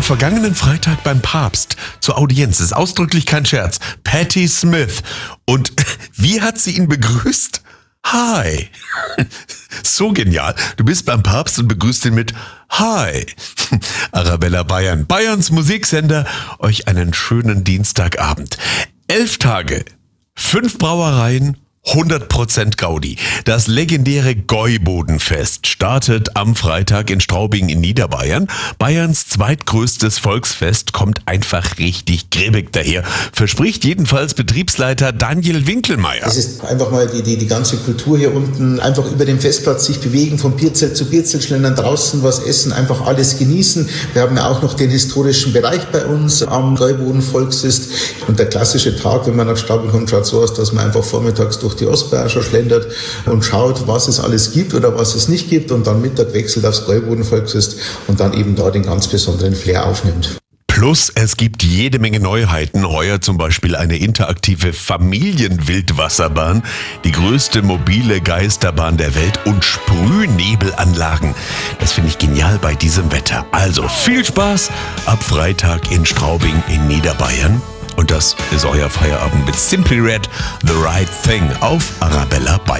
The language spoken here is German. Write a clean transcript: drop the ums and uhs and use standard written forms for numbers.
vergangenen Freitag beim Papst zur Audienz. Das ist ausdrücklich kein Scherz. Patti Smith. Und wie hat sie ihn begrüßt? Hi. So genial. Du bist beim Papst und begrüßt ihn mit Hi. Arabella Bayern, Bayerns Musiksender, euch einen schönen Dienstagabend. 11 Tage, 5 Brauereien, 100% Gaudi. Das legendäre Gäubodenfest startet am Freitag in Straubing in Niederbayern. Bayerns zweitgrößtes Volksfest kommt einfach richtig grimmig daher. Verspricht jedenfalls Betriebsleiter Daniel Winkelmeier. Es ist einfach mal die ganze Kultur hier unten, einfach über den Festplatz sich bewegen, von Bierzelt zu Bierzelt schlendern, draußen was essen, einfach alles genießen. Wir haben ja auch noch den historischen Bereich bei uns am Gäuboden-Volksfest. Und der klassische Tag, wenn man nach Straubing kommt, schaut so aus, dass man einfach vormittags durch die Ostbayern schon schlendert und schaut, was es alles gibt oder was es nicht gibt und dann Mittag wechselt aufs Gäuboden-Volksfest und dann eben da den ganz besonderen Flair aufnimmt. Plus, es gibt jede Menge Neuheiten. Heuer zum Beispiel eine interaktive Familienwildwasserbahn, die größte mobile Geisterbahn der Welt und Sprühnebelanlagen. Das finde ich genial bei diesem Wetter. Also viel Spaß ab Freitag in Straubing in Niederbayern. Und das ist euer Feierabend mit Simply Red, The Right Thing auf Arabella Bayern.